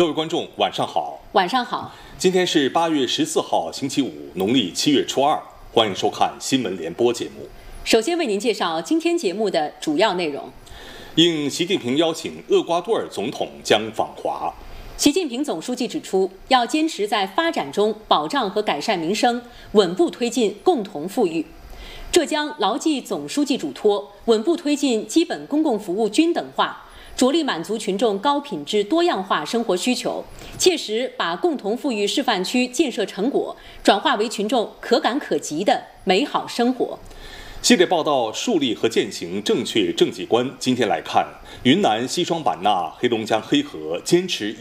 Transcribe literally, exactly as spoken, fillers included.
各位观众，晚上好。 晚上好。 今天是八月十四号，星期五，农历七月初二。欢迎收看新闻联播节目。 首先为您介绍今天节目的主要内容。 应习近平邀请，厄瓜多尔总统将访华。 习近平总书记指出，要坚持在发展中保障和改善民生，稳步推进共同富裕。浙江牢记总书记嘱托，稳步推进基本公共服务均等化，着力满足群众高品质多样化生活需求，切实把共同富裕示范区建设成果转化为群众可感可及的美好生活。 系列报道树立和践行正确政绩观。今天来看，云南西双版纳、黑龙江黑河坚持